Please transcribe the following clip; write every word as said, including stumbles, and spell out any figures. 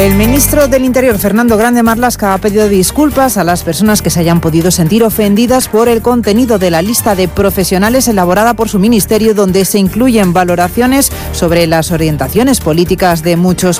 El ministro del Interior, Fernando Grande Marlaska, ha pedido disculpas a las personas que se hayan podido sentir ofendidas por el contenido de la lista de profesionales elaborada por su ministerio, donde se incluyen valoraciones sobre las orientaciones políticas de muchos